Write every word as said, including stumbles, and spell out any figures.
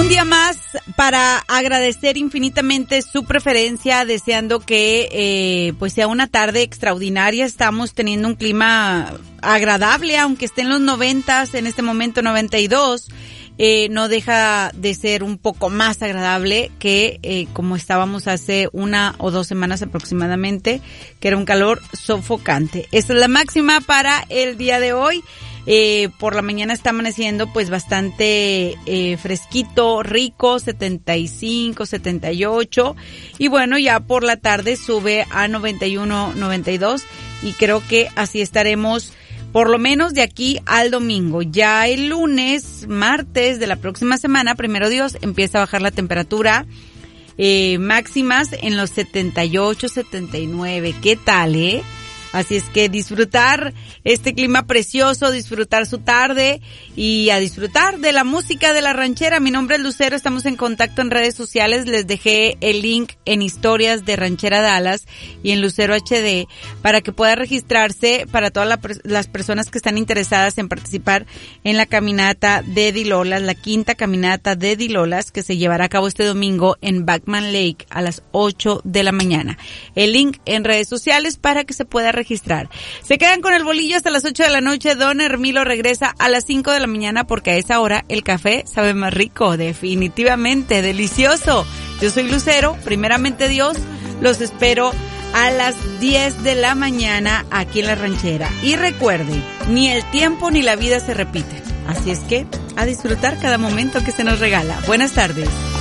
Un día más para agradecer infinitamente su preferencia, deseando que eh, pues sea una tarde extraordinaria. Estamos teniendo un clima agradable, aunque esté en los noventas, en este momento noventa y dos, eh, no deja de ser un poco más agradable que eh, como estábamos hace una o dos semanas aproximadamente, que era un calor sofocante. Esta es la máxima para el día de hoy. Eh, por la mañana está amaneciendo pues bastante eh, fresquito, rico, setenta y cinco, setenta y ocho, y bueno, ya por la tarde sube a noventa y uno, noventa y dos, y creo que así estaremos por lo menos de aquí al domingo. Ya el lunes, martes de la próxima semana, primero Dios, empieza a bajar la temperatura, eh, máximas en los setenta y ocho, setenta y nueve. ¿Qué tal, eh? Así es que disfrutar este clima precioso, disfrutar su tarde y a disfrutar de la música de la ranchera. Mi nombre es Lucero, estamos en contacto en redes sociales. Les dejé el link en historias de Ranchera Dallas y en Lucero H D para que pueda registrarse para todas la, las personas que están interesadas en participar en la caminata de Dilolas, la quinta caminata de Dilolas, que se llevará a cabo este domingo en Backman Lake a las ocho de la mañana. El link en redes sociales para que se pueda registrar. registrar. Se quedan con el bolillo hasta las ocho de la noche. Don Hermilo regresa a las cinco de la mañana porque a esa hora el café sabe más rico, definitivamente, delicioso. Yo soy Lucero, primeramente Dios, los espero a las diez de la mañana aquí en la ranchera. Y recuerden, ni el tiempo ni la vida se repiten. Así es que a disfrutar cada momento que se nos regala. Buenas tardes.